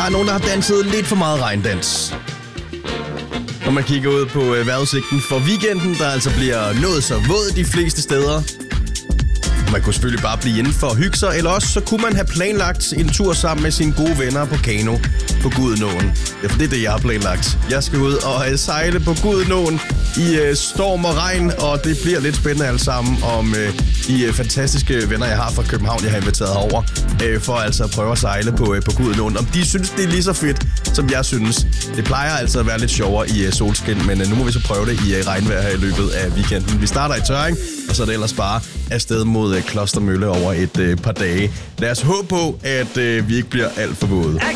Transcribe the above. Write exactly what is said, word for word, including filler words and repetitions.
er nogen, der har danset lidt for meget regndans. Når man kigger ud på øh, vejrudsigten for weekenden, der altså bliver nået så våd de fleste steder. Man kunne selvfølgelig bare blive inden for at hygge sig, eller også så kunne man have planlagt en tur sammen med sine gode venner på kano på Gudenåen. Ja, for det er det, jeg har planlagt. Jeg skal ud og uh, sejle på Gudenåen i uh, storm og regn, og det bliver lidt spændende alt sammen om uh, de uh, fantastiske venner, jeg har fra København, jeg har inviteret herover uh, for altså at prøve at sejle på, uh, på Gudenåen. Om de synes, det er lige så fedt, som jeg synes. Det plejer altså at være lidt sjovere i uh, solskin, men uh, nu må vi så prøve det i uh, regnvejr her i løbet af weekenden. Vi starter i Tørring, og så er det ellers bare afsted mod uh, Klostermølle over et uh, par dage. Lad os håbe på, at uh, vi ikke bliver alt for våde.